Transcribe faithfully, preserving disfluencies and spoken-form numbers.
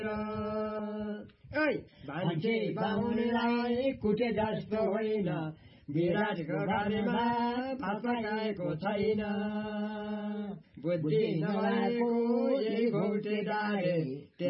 मान्छे बाहुनलाई कुटे जस्तो होइन, विराटको बारेमा पात्ला गएको छैन। बुद्धि नभएको यही घोटे डारे